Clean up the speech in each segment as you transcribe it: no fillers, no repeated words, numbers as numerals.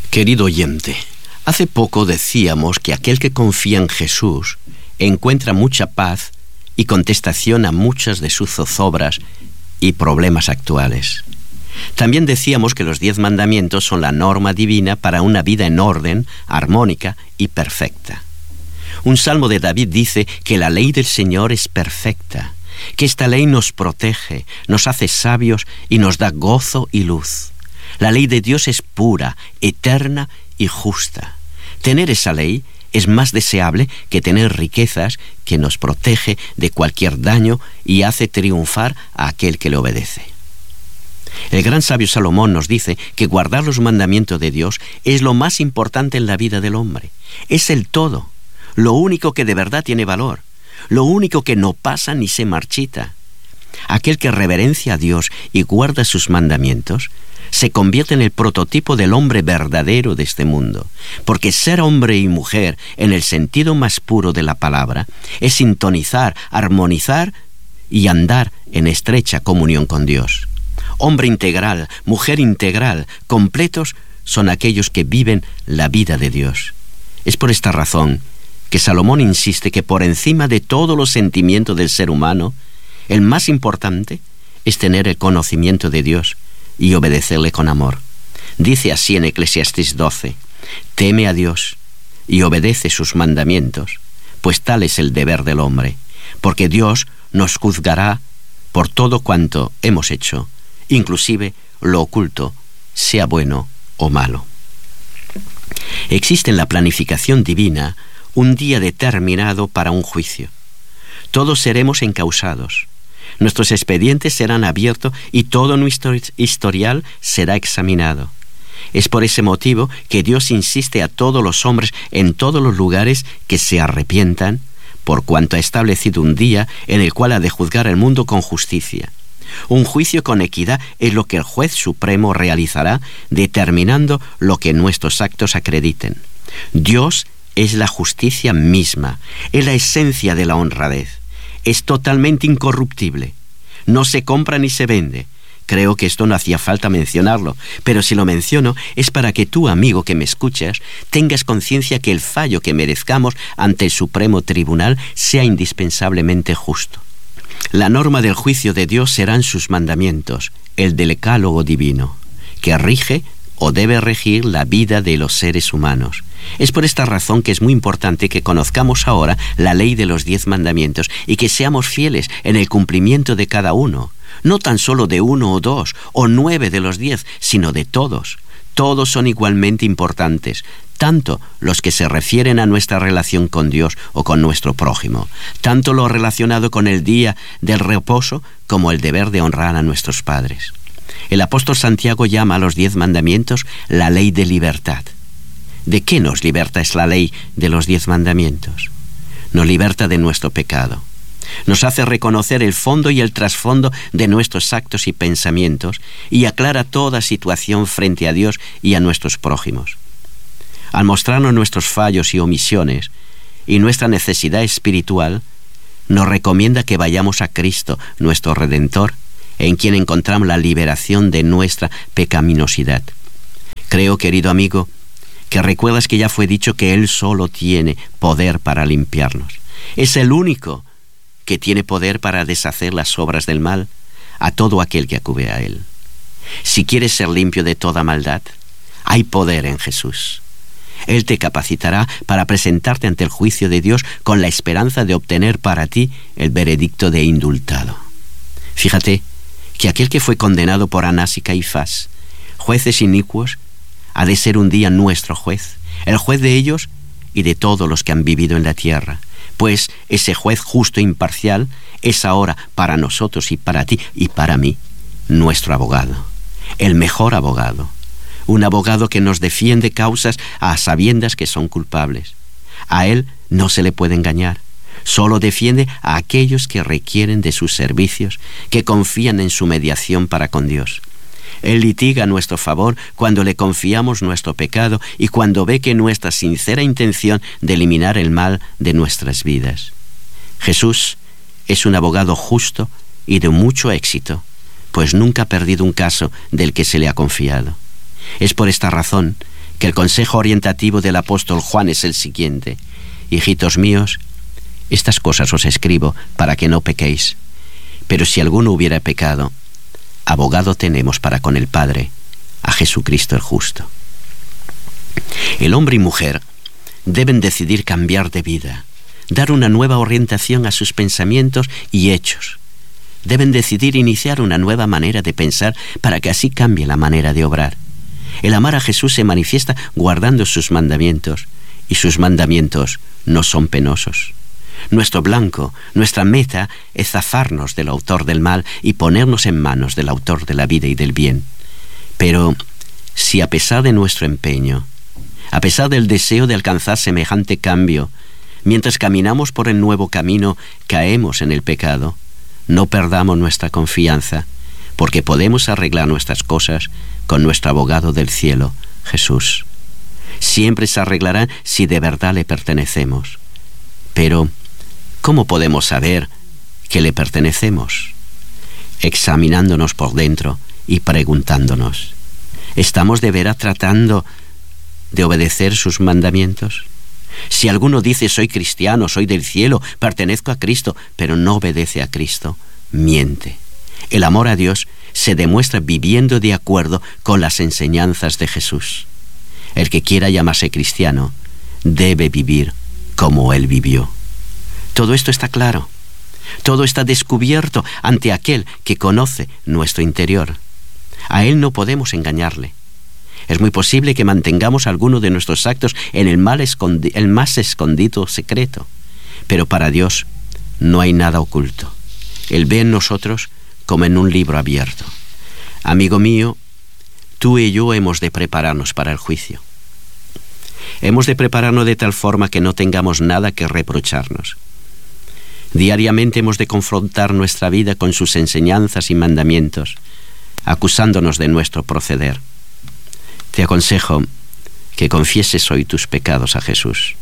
Querido oyente, hace poco decíamos que aquel que confía en Jesús encuentra mucha paz y contestación a muchas de sus zozobras y problemas actuales. También decíamos que los 10 mandamientos son la norma divina para una vida en orden, armónica y perfecta. Un salmo de David dice que la ley del Señor es perfecta, que esta ley nos protege, nos hace sabios y nos da gozo y luz. La ley de Dios es pura, eterna y justa. Tener esa ley es más deseable que tener riquezas que nos protege de cualquier daño y hace triunfar a aquel que le obedece. El gran sabio Salomón nos dice que guardar los mandamientos de Dios es lo más importante en la vida del hombre. Es el todo, lo único que de verdad tiene valor, lo único que no pasa ni se marchita. Aquel que reverencia a Dios y guarda sus mandamientos se convierte en el prototipo del hombre verdadero de este mundo, porque ser hombre y mujer en el sentido más puro de la palabra es sintonizar, armonizar y andar en estrecha comunión con Dios. Hombre integral, mujer integral, completos son aquellos que viven la vida de Dios. Es por esta razón que Salomón insiste que por encima de todos los sentimientos del ser humano, el más importante es tener el conocimiento de Dios y obedecerle con amor. Dice así en Eclesiastés 12, teme a Dios y obedece sus mandamientos, pues tal es el deber del hombre, porque Dios nos juzgará por todo cuanto hemos hecho, inclusive lo oculto, sea bueno o malo. Existe en la planificación divina un día determinado para un juicio. Todos seremos encausados. Nuestros expedientes serán abiertos y todo nuestro historial será examinado. Es por ese motivo que Dios insiste a todos los hombres en todos los lugares que se arrepientan, por cuanto ha establecido un día en el cual ha de juzgar el mundo con justicia. Un juicio con equidad es lo que el juez supremo realizará, determinando lo que nuestros actos acrediten. Dios es la justicia misma, es la esencia de la honradez. Es totalmente incorruptible. No se compra ni se vende. Creo que esto no hacía falta mencionarlo, pero si lo menciono es para que tú, amigo que me escuchas, tengas conciencia que el fallo que merezcamos ante el Supremo Tribunal sea indispensablemente justo. La norma del juicio de Dios serán sus mandamientos, el decálogo divino, que rige o debe regir la vida de los seres humanos. Es por esta razón que es muy importante que conozcamos ahora la ley de los 10 mandamientos y que seamos fieles en el cumplimiento de cada uno, no tan solo de 1 o 2 o 9 de los 10, sino de todos. Todos son igualmente importantes, tanto los que se refieren a nuestra relación con Dios o con nuestro prójimo, tanto lo relacionado con el día del reposo como el deber de honrar a nuestros padres. El apóstol Santiago llama a los 10 mandamientos la ley de libertad. ¿De qué nos liberta es la ley de los 10 mandamientos? Nos liberta de nuestro pecado. Nos hace reconocer el fondo y el trasfondo de nuestros actos y pensamientos y aclara toda situación frente a Dios y a nuestros prójimos. Al mostrarnos nuestros fallos y omisiones y nuestra necesidad espiritual, nos recomienda que vayamos a Cristo, nuestro Redentor, en quien encontramos la liberación de nuestra pecaminosidad. Creo, querido amigo, que recuerdas que ya fue dicho que Él solo tiene poder para limpiarnos. Es el único que tiene poder para deshacer las obras del mal a todo aquel que acude a Él. Si quieres ser limpio de toda maldad, hay poder en Jesús. Él te capacitará para presentarte ante el juicio de Dios con la esperanza de obtener para ti el veredicto de indultado. Fíjate que aquel que fue condenado por Anás y Caifás, jueces inicuos, ha de ser un día nuestro juez, el juez de ellos y de todos los que han vivido en la tierra, pues ese juez justo e imparcial es ahora para nosotros y para ti y para mí nuestro abogado, el mejor abogado, un abogado que nos defiende causas a sabiendas que son culpables. A él no se le puede engañar. Solo defiende a aquellos que requieren de sus servicios, que confían en su mediación para con Dios. Él litiga a nuestro favor cuando le confiamos nuestro pecado y cuando ve que nuestra sincera intención de eliminar el mal de nuestras vidas. Jesús es un abogado justo y de mucho éxito, pues nunca ha perdido un caso del que se le ha confiado. Es por esta razón que el consejo orientativo del apóstol Juan es el siguiente: hijitos míos, estas cosas os escribo para que no pequéis. Pero si alguno hubiera pecado, abogado tenemos para con el Padre, a Jesucristo el justo. El hombre y mujer deben decidir cambiar de vida, dar una nueva orientación a sus pensamientos y hechos. Deben decidir iniciar una nueva manera de pensar para que así cambie la manera de obrar. El amar a Jesús se manifiesta guardando sus mandamientos, y sus mandamientos no son penosos. Nuestro blanco, nuestra meta es zafarnos del autor del mal y ponernos en manos del autor de la vida y del bien. Pero si a pesar de nuestro empeño, a pesar del deseo de alcanzar semejante cambio, mientras caminamos por el nuevo camino, caemos en el pecado, no perdamos nuestra confianza, porque podemos arreglar nuestras cosas con nuestro abogado del cielo, Jesús. Siempre se arreglarán si de verdad le pertenecemos. Pero, ¿cómo podemos saber que le pertenecemos? Examinándonos por dentro y preguntándonos: ¿estamos de veras tratando de obedecer sus mandamientos? Si alguno dice soy cristiano, soy del cielo, pertenezco a Cristo, pero no obedece a Cristo, miente. El amor a Dios se demuestra viviendo de acuerdo con las enseñanzas de Jesús. El que quiera llamarse cristiano debe vivir como Él vivió. Todo esto está claro. Todo está descubierto ante aquel que conoce nuestro interior. A Él no podemos engañarle. Es muy posible que mantengamos alguno de nuestros actos en el más escondido secreto, pero para Dios no hay nada oculto. Él ve en nosotros como en un libro abierto. Amigo mío, tú y yo hemos de prepararnos para el juicio. Hemos de prepararnos de tal forma que no tengamos nada que reprocharnos. Diariamente hemos de confrontar nuestra vida con sus enseñanzas y mandamientos, acusándonos de nuestro proceder. Te aconsejo que confieses hoy tus pecados a Jesús,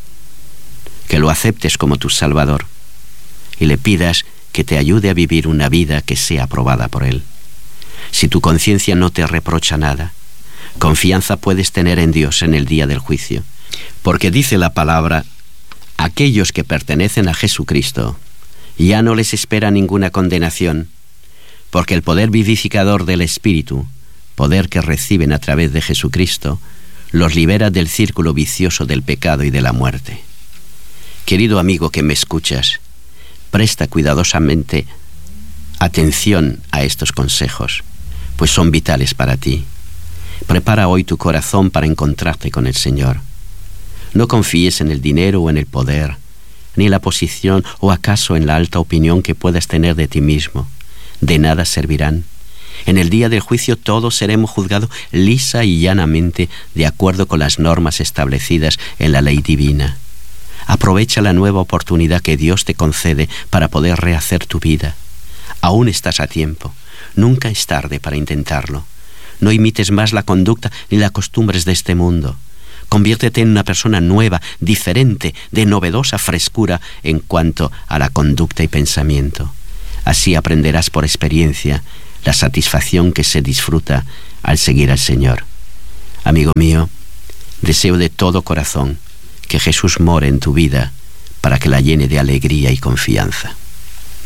que lo aceptes como tu Salvador y le pidas que te ayude a vivir una vida que sea aprobada por Él. Si tu conciencia no te reprocha nada, confianza puedes tener en Dios en el día del juicio, porque dice la palabra: aquellos que pertenecen a Jesucristo ya no les espera ninguna condenación, porque el poder vivificador del Espíritu, poder que reciben a través de Jesucristo, los libera del círculo vicioso del pecado y de la muerte. Querido amigo que me escuchas, presta cuidadosamente atención a estos consejos, pues son vitales para ti. Prepara hoy tu corazón para encontrarte con el Señor. No confíes en el dinero o en el poder, ni en la posición o acaso en la alta opinión que puedas tener de ti mismo. De nada servirán. En el día del juicio todos seremos juzgados lisa y llanamente de acuerdo con las normas establecidas en la ley divina. Aprovecha la nueva oportunidad que Dios te concede para poder rehacer tu vida. Aún estás a tiempo. Nunca es tarde para intentarlo. No imites más la conducta ni las costumbres de este mundo. Conviértete en una persona nueva, diferente, de novedosa frescura en cuanto a la conducta y pensamiento. Así aprenderás por experiencia la satisfacción que se disfruta al seguir al Señor. Amigo mío, deseo de todo corazón que Jesús more en tu vida para que la llene de alegría y confianza.